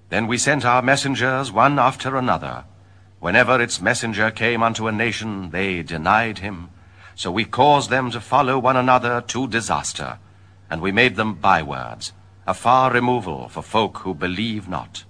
Then we sent our messengers one after another. Whenever its messenger came unto a nation, they denied him. So we caused them to follow one another to disaster, and we made them bywords, a far removal for folk who believe not.